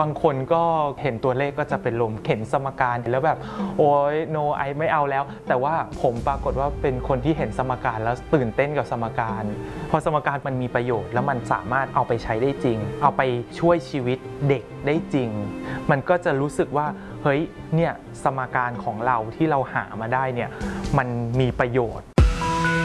บางคนก็เห็นตัวเลขก็จะเป็นลมเห็นสมการแล้วแบบโอ๊ย no ไอไม่เอาแล้วแต่ว่าผมปรากฏว่าเป็นคนที่เห็นสมการแล้วตื่นเต้นกับสมการพอสมการมันมีประโยชน์แล้วมันสามารถเอาไปใช้ได้จริงเอาไปช่วยชีวิตเด็กได้จริงมันก็จะรู้สึกว่าเฮ้ยเนี่ยสมการของเราที่เราหามาได้เนี่ยมันมีประโยชน์